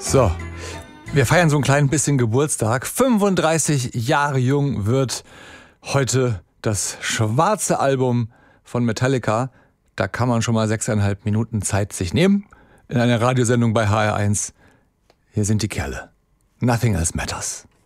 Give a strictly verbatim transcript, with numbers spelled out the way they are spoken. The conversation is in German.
So, wir feiern so ein klein bisschen Geburtstag. fünfunddreißig Jahre jung wird heute das schwarze Album von Metallica. Da kann man schon mal sechseinhalb Minuten Zeit sich nehmen. In einer Radiosendung bei H R eins. Hier sind die Kerle. Nothing else matters.